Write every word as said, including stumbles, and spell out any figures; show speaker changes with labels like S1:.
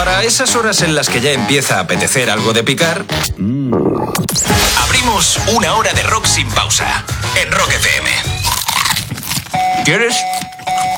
S1: para esas horas en las que ya empieza a apetecer algo de picar, mm. abrimos una hora de rock sin pausa en Rock F M. ¿Quieres?